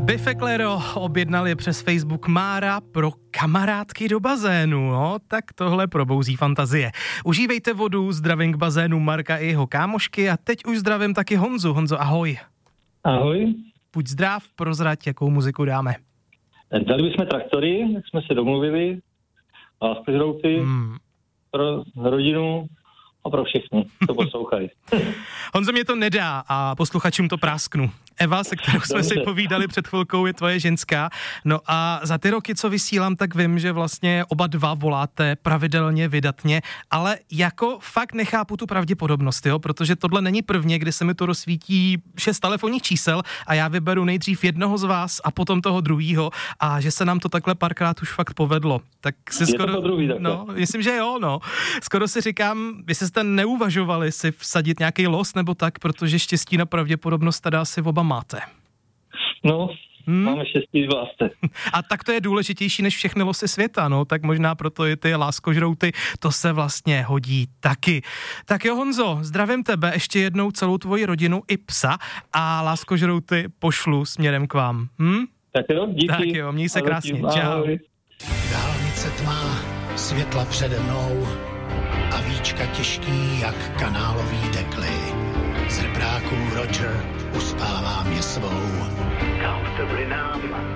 Bife Clyro objednal je přes Facebook Mára pro kamarádky do bazénu, no, tak tohle probouzí fantazie. Užívejte vodu, zdravím k bazénu Marka i jeho kámošky a teď už zdravím taky Honzu. Honzo, ahoj. Ahoj. Buď zdrav, prozrať, jakou muziku dáme. Dali bychom Traktory, jak jsme se domluvili, Láskožrouty pro rodinu a pro všechny, co poslouchají. Honzo, mě to nedá a posluchačům to prásknu. Eva, se kterou jsme si povídali před chvilkou, je tvoje ženská. No a za ty roky, co vysílám, tak vím, že vlastně oba dva voláte pravidelně, vydatně, ale jako fakt nechápu tu pravděpodobnost, jo, protože tohle není prvně, kdy se mi to rozsvítí 6 telefonních čísel a já vyberu nejdřív jednoho z vás a potom toho druhýho a že se nám to takhle párkrát už fakt povedlo. Tak si skoro, to druhý, no, myslím, že jo, no. Skoro si říkám, jestli jste neuvažovali si vsadit nějaký los nebo tak, protože štěstí na pravděpodobnost teda asi oba máte. No, máme štěstí v lásce. A tak to je důležitější než všechny losy světa, no, tak možná proto i ty láskožrouty, to se vlastně hodí taky. Tak jo, Honzo, zdravím tebe, ještě jednou celou tvoji rodinu i psa a láskožrouty pošlu směrem k vám. Tak jo, díky. Tak jo, měj se krásně, čau. Dálnice tmá, světla přede mnou a víčka těžký jak kanálový dekly. Z rbráků Roger uspává mě svou. Comfortably numb,